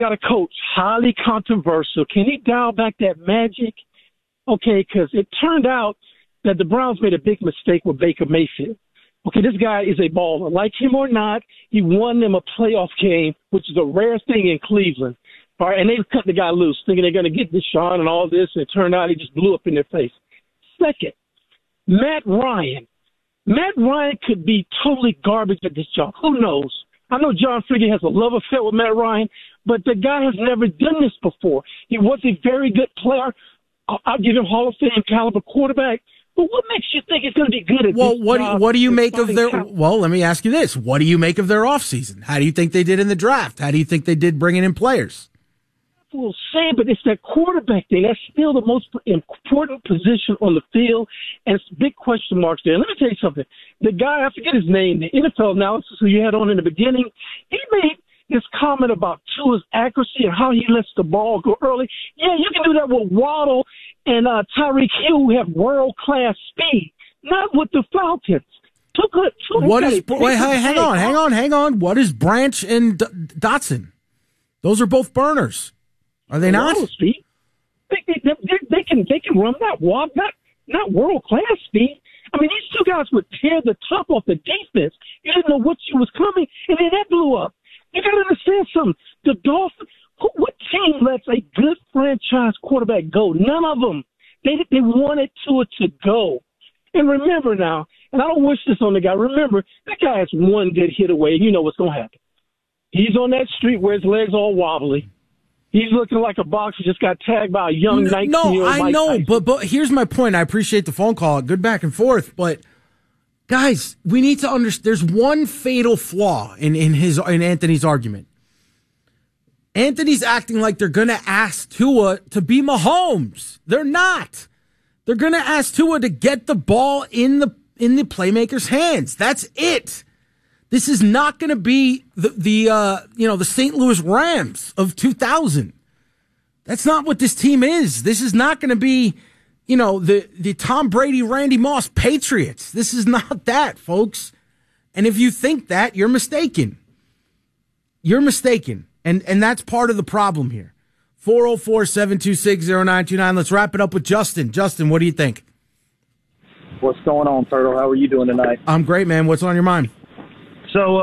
got a coach, highly controversial. Can he dial back that magic? Okay, because it turned out that the Browns made a big mistake with Baker Mayfield. Okay, this guy is a baller. Like him or not, he won them a playoff game, which is a rare thing in Cleveland. All right, and they cut the guy loose, thinking they're going to get Deshaun and all this, and it turned out he just blew up in their face. Second, Matt Ryan. Matt Ryan could be totally garbage at this job. Who knows? I know John Frigga has a love affair with Matt Ryan, but the guy has never done this before. He was a very good player. I'll give him Hall of Fame caliber quarterback. But what makes you think it's going to be good at this job? What do you make of their – well, let me ask you this. What do you make of their offseason? How do you think they did in the draft? How do you think they did bringing in players? Well, Sam, but it's that quarterback thing. That's still the most important position on the field, and it's big question marks there. Let me tell you something. The guy, I forget his name, the NFL analysis who you had on in the beginning, he made his comment about Tua's accuracy and how he lets the ball go early. Yeah, you can do that with Waddle and Tyreek Hill, who have world-class speed, not with the Falcons. Hang on. What is Branch and Dotson? Those are both burners. Are they not? Speed. They can run that walk, not world-class speed. I mean, these two guys would tear the top off the defense. You didn't know what was coming, and then that blew up. You got to understand something. The Dolphins, what team lets a good franchise quarterback go? None of them. They wanted Tua to go. And remember now, and I don't wish this on the guy, remember, that guy has one good hit away, and you know what's going to happen. He's on that street where his legs all wobbly. He's looking like a boxer just got tagged by a young 19-year-old. No, I know, but here's my point. I appreciate the phone call. Good back and forth, but guys, we need to understand. There's one fatal flaw in Anthony's argument. Anthony's acting like they're going to ask Tua to be Mahomes. They're not. They're going to ask Tua to get the ball in the playmaker's hands. That's it. This is not going to be the St. Louis Rams of 2000. That's not what this team is. This is not going to be, the Tom Brady, Randy Moss Patriots. This is not that, folks. And if you think that, you're mistaken. You're mistaken. And that's part of the problem here. 404-726-0929. Let's wrap it up with Justin. Justin, what do you think? What's going on, Turtle? How are you doing tonight? I'm great, man. What's on your mind? So,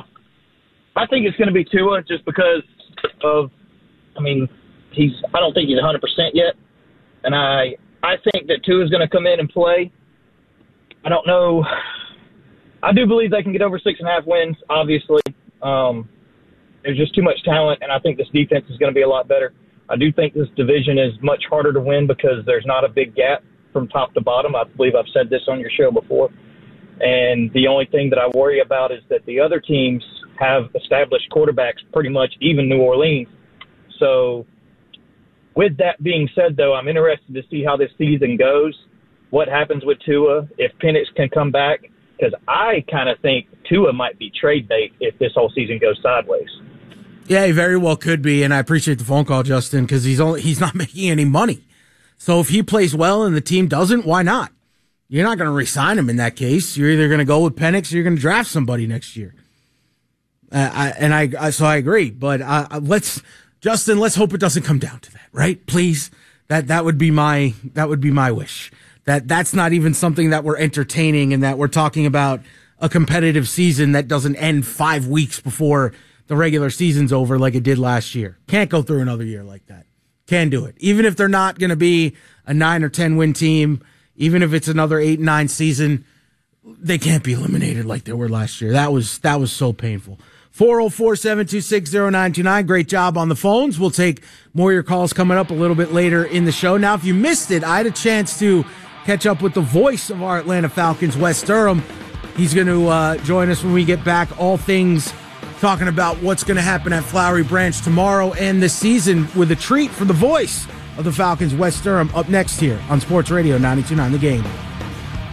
I think it's going to be Tua just because of, I don't think he's 100% yet. And I think that Tua is going to come in and play. I don't know. I do believe they can get over 6.5 wins, obviously. There's just too much talent, and I think this defense is going to be a lot better. I do think this division is much harder to win because there's not a big gap from top to bottom. I believe I've said this on your show before. And the only thing that I worry about is that the other teams have established quarterbacks, pretty much even New Orleans. So with that being said, though, I'm interested to see how this season goes, what happens with Tua, if Penix can come back, because I kind of think Tua might be trade bait if this whole season goes sideways. Yeah, he very well could be, and I appreciate the phone call, Justin, because he's not making any money. So if he plays well and the team doesn't, why not? You're not going to re-sign him in that case. You're either going to go with Penix or you're going to draft somebody next year. So I agree. But Justin, let's hope it doesn't come down to that, right? Please. That would be my wish. That's not even something that we're entertaining and that we're talking about a competitive season that doesn't end 5 weeks before the regular season's over like it did last year. Can't go through another year like that. Can't do it. Even if they're not going to be a 9 or 10 win team, even if it's another 8-9 season, they can't be eliminated like they were last year. That was so painful. 404-726-0929. Great job on the phones. We'll take more of your calls coming up a little bit later in the show. Now, if you missed it, I had a chance to catch up with the voice of our Atlanta Falcons, Wes Durham. He's going to join us when we get back. All things talking about what's going to happen at Flowery Branch tomorrow and this season with a treat for the voice of the Falcons, Wes Durham, up next here on Sports Radio 92.9 The Game.